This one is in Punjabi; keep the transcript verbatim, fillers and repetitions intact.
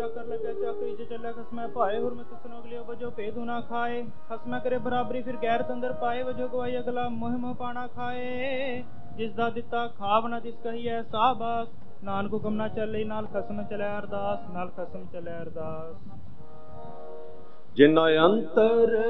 ਚਾਕਰ ਲੱਗਿਆ ਚਾਕਰੀ ਚ ਚੱਲਿਆ ਖਸਮੈ ਭਾਏ ਹੋਰ ਮੈਂ ਤੁਸਨ ਅਗਲਿਓ ਵਜੋ ਭੇਦੂ ਨਾ ਖਾਏ ਖਸਮੈ ਕਰੇ ਬਰਾਬਰੀ ਫਿਰ ਗੈਰ ਅੰਦਰ ਪਾਏ ਵਜੋ ਗਵਾਈ ਅਗਲਾ ਮੋਹ ਮੋਹ ਪਾਣਾ ਖਾਏ ਜਿਸ ਦਾ ਦਿੱਤਾ ਖਾਵ ਨਾ ਤਿਸ ਕਹੀਐ ਸਾਬਾਸ ਨਾਨਕ ਹੁਕਮ ਨਾ ਚੱਲੇ ਨਾਲ ਖਸਮ ਚਲੈ ਅਰਦਾਸ ਨਾਲ ਖਸਮ ਚਲੈ ਅਰਦਾਸ। ਜਿਨਾ ਅੰਤਰ